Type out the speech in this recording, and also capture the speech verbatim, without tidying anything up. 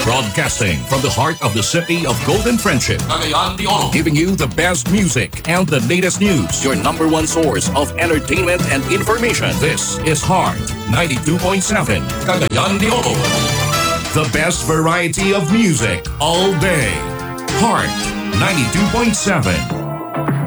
Broadcasting from the heart of the city of Golden Friendship. Cagayan de Oro. Giving you the best music and the latest news. Your number one source of entertainment and information. This is Heart ninety-two point seven. Cagayan de Oro. The best variety of music all day. Heart ninety-two point seven.